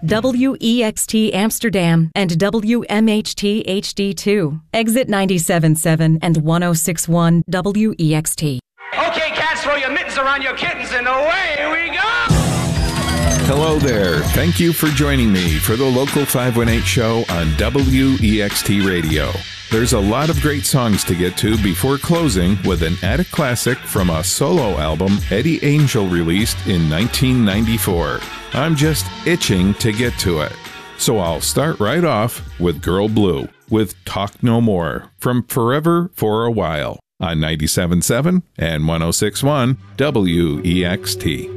WEXT Amsterdam, and WMHT HD2. Exit 97.7 and 106.1 WEXT. Okay, cats, throw your mittens around your kittens, and away we go! Hello there. Thank you for joining me for the Local 518 show on WEXT Radio. There's a lot of great songs to get to before closing with an attic classic from a solo album Eddie Angel released in 1994. I'm just itching to get to it. So I'll start right off with Girl Blue with Talk No More from Forever for a While on 97.7 and 106.1 WEXT.